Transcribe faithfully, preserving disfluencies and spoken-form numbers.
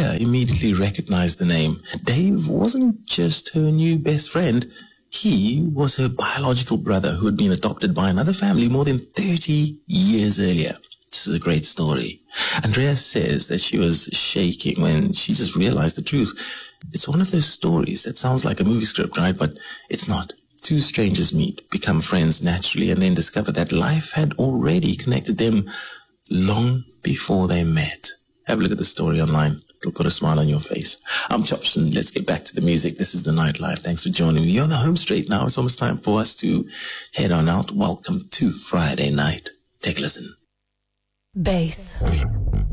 Andrea immediately recognized the name. Dave wasn't just her new best friend. He was her biological brother who had been adopted by another family more than thirty years earlier. This is a great story. Andrea says that she was shaking when she just realized the truth. It's one of those stories that sounds like a movie script, right? But it's not. Two strangers meet, become friends naturally, and then discover that life had already connected them long before they met. Have a look at the story online. It'll put a smile on your face. I'm Chopson. Let's get back to the music. This is The Nightlife. Thanks for joining me. You're on the home straight now. It's almost time for us to head on out. Welcome to Friday night. Take a listen. Bass.